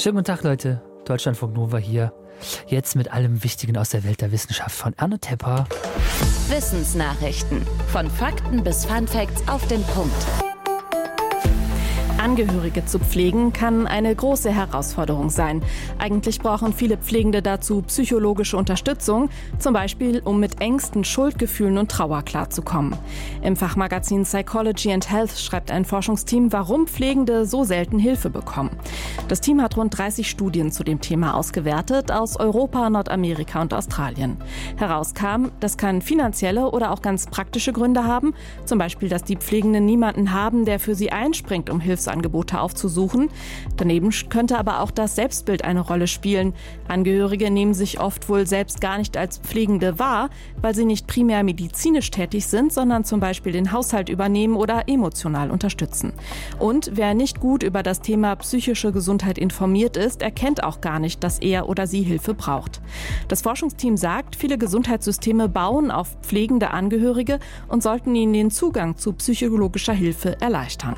Schönen guten Tag, Leute. Deutschlandfunk Nova hier. Jetzt mit allem Wichtigen aus der Welt der Wissenschaft von Anne Tepper. Wissensnachrichten. Von Fakten bis Funfacts auf den Punkt. Angehörige zu pflegen kann eine große Herausforderung sein. Eigentlich brauchen viele Pflegende dazu psychologische Unterstützung, zum Beispiel um mit Ängsten, Schuldgefühlen und Trauer klarzukommen. Im Fachmagazin Psychology and Health schreibt ein Forschungsteam, warum Pflegende so selten Hilfe bekommen. Das Team hat rund 30 Studien zu dem Thema ausgewertet aus Europa, Nordamerika und Australien. Herauskam, das kann finanzielle oder auch ganz praktische Gründe haben, zum Beispiel, dass die Pflegenden niemanden haben, der für sie einspringt, um Hilfsangebote aufzusuchen. Daneben könnte aber auch das Selbstbild eine Rolle spielen. Angehörige nehmen sich oft wohl selbst gar nicht als Pflegende wahr, weil sie nicht primär medizinisch tätig sind, sondern zum Beispiel den Haushalt übernehmen oder emotional unterstützen. Und wer nicht gut über das Thema psychische Gesundheit informiert ist, erkennt auch gar nicht, dass er oder sie Hilfe braucht. Das Forschungsteam sagt, viele Gesundheitssysteme bauen auf pflegende Angehörige und sollten ihnen den Zugang zu psychologischer Hilfe erleichtern.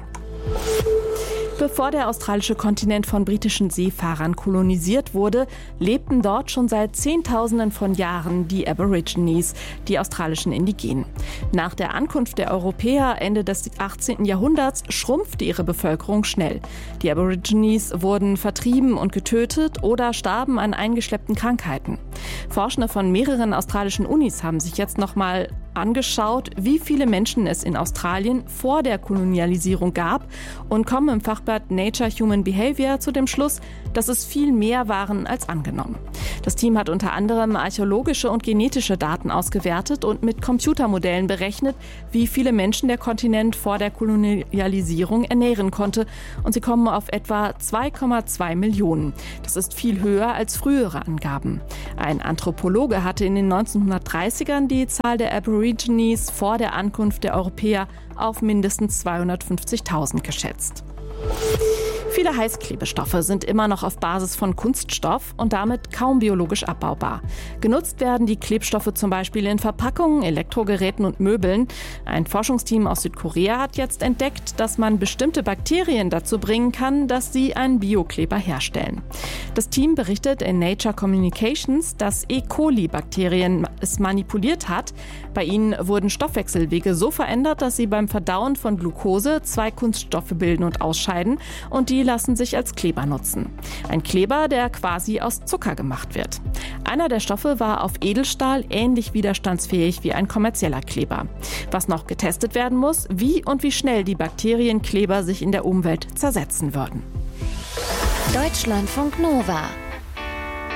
Bevor der australische Kontinent von britischen Seefahrern kolonisiert wurde, lebten dort schon seit Zehntausenden von Jahren die Aborigines, die australischen Indigenen. Nach der Ankunft der Europäer Ende des 18. Jahrhunderts schrumpfte ihre Bevölkerung schnell. Die Aborigines wurden vertrieben und getötet oder starben an eingeschleppten Krankheiten. Forschende von mehreren australischen Unis haben sich jetzt nochmal angeschaut, wie viele Menschen es in Australien vor der Kolonialisierung gab und kommen im Fachblatt Nature Human Behavior zu dem Schluss, dass es viel mehr waren als angenommen. Das Team hat unter anderem archäologische und genetische Daten ausgewertet und mit Computermodellen berechnet, wie viele Menschen der Kontinent vor der Kolonialisierung ernähren konnte. Und sie kommen auf etwa 2,2 Millionen. Das ist viel höher als frühere Angaben. Ein Anthropologe hatte in den 1930ern die Zahl der Aborigines vor der Ankunft der Europäer auf mindestens 250.000 geschätzt. Viele Heißklebestoffe sind immer noch auf Basis von Kunststoff und damit kaum biologisch abbaubar. Genutzt werden die Klebstoffe zum Beispiel in Verpackungen, Elektrogeräten und Möbeln. Ein Forschungsteam aus Südkorea hat jetzt entdeckt, dass man bestimmte Bakterien dazu bringen kann, dass sie einen Biokleber herstellen. Das Team berichtet in Nature Communications, dass E. coli-Bakterien es manipuliert hat. Bei ihnen wurden Stoffwechselwege so verändert, dass sie beim Verdauen von Glucose zwei Kunststoffe bilden und ausscheiden und die lassen sich als Kleber nutzen. Ein Kleber, der quasi aus Zucker gemacht wird. Einer der Stoffe war auf Edelstahl ähnlich widerstandsfähig wie ein kommerzieller Kleber. Was noch getestet werden muss, wie und wie schnell die Bakterienkleber sich in der Umwelt zersetzen würden. Deutschlandfunk Nova.